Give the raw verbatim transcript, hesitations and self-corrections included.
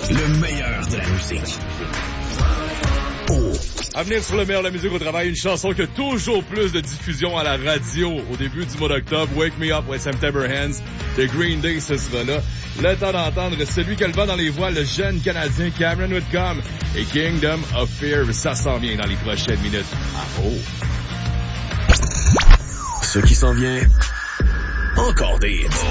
Le meilleur de la musique. Oh. À venir sur le meilleur de la musique au travail, une chanson qui a toujours plus de diffusion à la radio au début du mois d'octobre. Wake Me Up with September Hands de Green Day, ce sera là. Le temps d'entendre celui qui a le vent dans les voiles, le jeune Canadien Cameron Whitcomb et Kingdom of Fear. Ça s'en vient dans les prochaines minutes. Ah oh! Ce qui s'en vient, encore des hits.